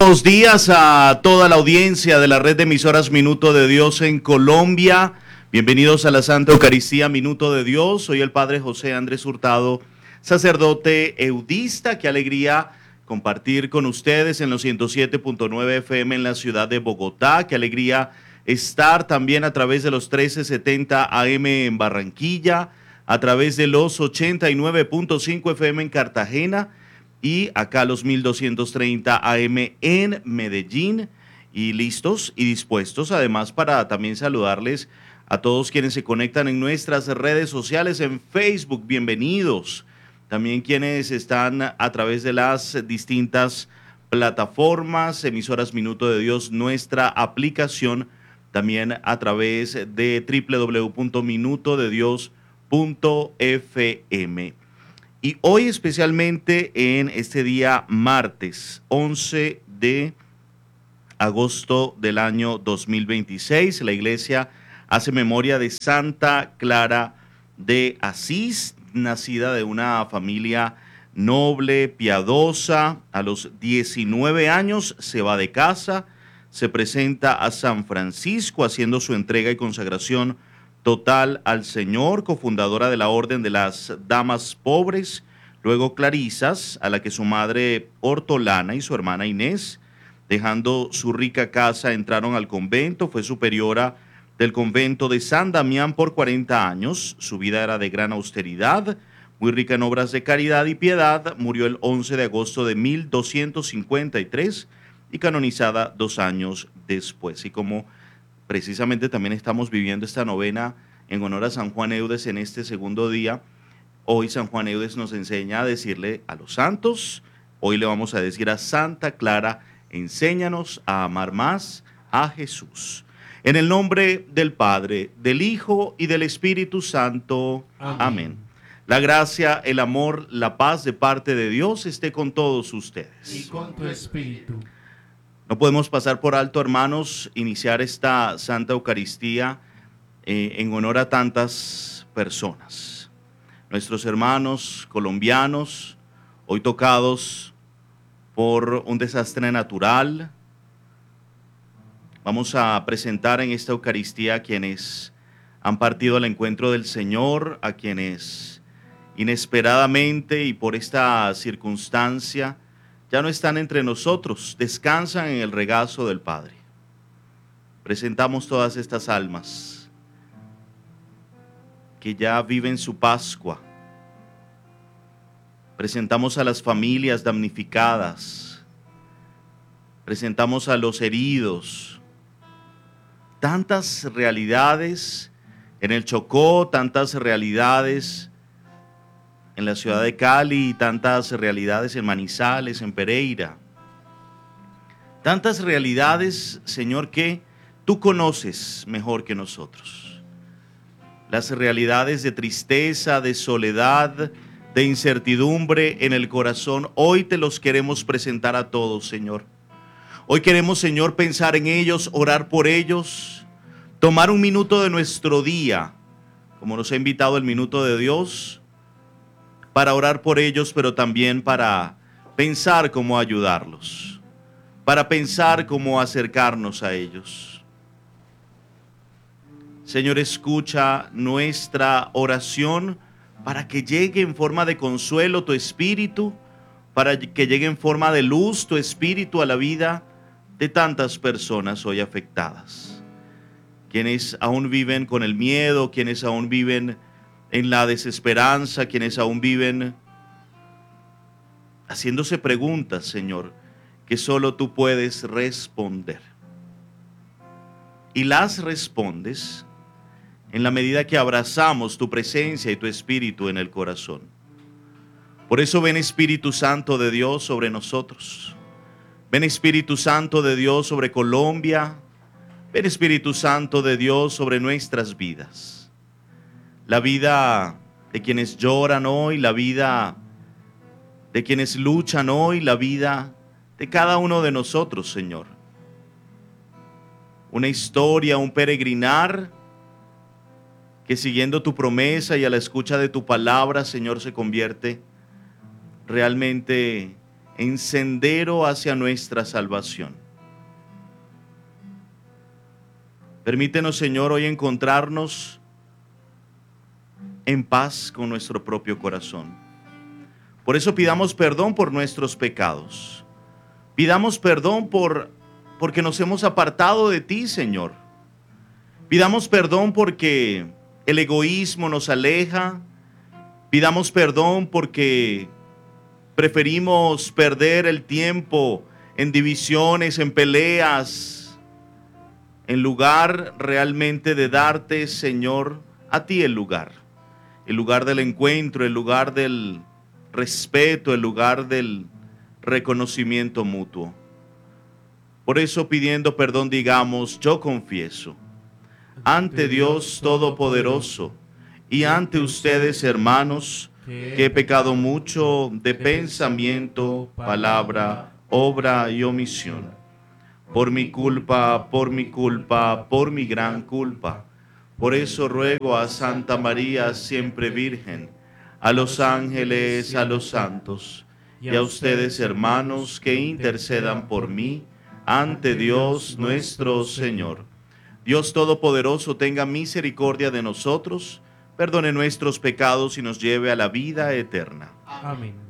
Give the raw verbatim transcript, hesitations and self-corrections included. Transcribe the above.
buenos días a toda la audiencia de la red de emisoras Minuto de Dios en Colombia. Bienvenidos a la Santa Eucaristía Minuto de Dios. Soy el Padre José Andrés Hurtado, sacerdote eudista. Qué alegría compartir con ustedes en los ciento siete punto nueve F M en la ciudad de Bogotá. Qué alegría estar también a través de los trece setenta A M en Barranquilla, a través de los ochenta y nueve punto cinco F M en Cartagena, y acá los mil doscientos treinta A M en Medellín, y listos y dispuestos además para también saludarles a todos quienes se conectan en nuestras redes sociales, en Facebook, bienvenidos. También quienes están a través de las distintas plataformas, emisoras Minuto de Dios, nuestra aplicación, también a través de doble u doble u doble u punto minuto de dios punto f m. Y hoy especialmente en este día martes once de agosto del año dos mil veintiséis, la iglesia hace memoria de Santa Clara de Asís, nacida de una familia noble, piadosa. A los diecinueve años se va de casa, se presenta a San Francisco haciendo su entrega y consagración total al Señor, cofundadora de la Orden de las Damas Pobres, luego Clarisas, a la que su madre Hortolana y su hermana Inés, dejando su rica casa, entraron al convento. Fue superiora del convento de San Damián por cuarenta años. Su vida era de gran austeridad, muy rica en obras de caridad y piedad. Murió el once de agosto de mil doscientos cincuenta y tres y canonizada dos años después. Y como precisamente también estamos viviendo esta novena en honor a San Juan Eudes en este segundo día, hoy San Juan Eudes nos enseña a decirle a los santos, hoy le vamos a decir a Santa Clara: enséñanos a amar más a Jesús. En el nombre del Padre, del Hijo y del Espíritu Santo. Amén. Amén. La gracia, el amor, la paz de parte de Dios esté con todos ustedes. Y con tu espíritu. No podemos pasar por alto, hermanos, iniciar esta Santa Eucaristía eh, en honor a tantas personas. Nuestros hermanos colombianos, hoy tocados por un desastre natural. Vamos a presentar en esta Eucaristía a quienes han partido al encuentro del Señor, a quienes inesperadamente y por esta circunstancia ya no están entre nosotros, descansan en el regazo del Padre. Presentamos todas estas almas que ya viven su Pascua. Presentamos a las familias damnificadas. Presentamos a los heridos. Tantas realidades en el Chocó, tantas realidades en la ciudad de Cali, tantas realidades en Manizales, en Pereira. Tantas realidades, Señor, que tú conoces mejor que nosotros. Las realidades de tristeza, de soledad, de incertidumbre en el corazón, hoy te los queremos presentar a todos, Señor. Hoy queremos, Señor, pensar en ellos, orar por ellos, tomar un minuto de nuestro día, como nos ha invitado el Minuto de Dios, para orar por ellos, pero también para pensar cómo ayudarlos, para pensar cómo acercarnos a ellos. Señor, escucha nuestra oración para que llegue en forma de consuelo tu Espíritu, para que llegue en forma de luz tu Espíritu a la vida de tantas personas hoy afectadas, quienes aún viven con el miedo, quienes aún viven en la desesperanza, quienes aún viven haciéndose preguntas, Señor, que solo tú puedes responder. Y las respondes en la medida que abrazamos tu presencia y tu Espíritu en el corazón. Por eso ven, Espíritu Santo de Dios, sobre nosotros. Ven, Espíritu Santo de Dios, sobre Colombia. Ven, Espíritu Santo de Dios, sobre nuestras vidas. La vida de quienes lloran hoy, la vida de quienes luchan hoy, la vida de cada uno de nosotros, Señor. Una historia, un peregrinar que, siguiendo tu promesa y a la escucha de tu palabra, Señor, se convierte realmente en sendero hacia nuestra salvación. Permítenos, Señor, hoy encontrarnos en paz con nuestro propio corazón. Por eso pidamos perdón por nuestros pecados. Pidamos perdón por, porque nos hemos apartado de ti, Señor. Pidamos perdón porque el egoísmo nos aleja. Pidamos perdón porque preferimos perder el tiempo en divisiones, en peleas, en lugar realmente de darte, Señor, a ti el lugar. El lugar del encuentro, el lugar del respeto, el lugar del reconocimiento mutuo. Por eso, pidiendo perdón, digamos: yo confieso ante Dios Todopoderoso y ante ustedes, hermanos, que he pecado mucho de pensamiento, palabra, obra y omisión. Por mi culpa, por mi culpa, por mi gran culpa. Por eso ruego a Santa María, siempre Virgen, a los ángeles, a los santos, y a ustedes, hermanos, que intercedan por mí ante Dios nuestro Señor. Dios Todopoderoso tenga misericordia de nosotros, perdone nuestros pecados y nos lleve a la vida eterna. Amén.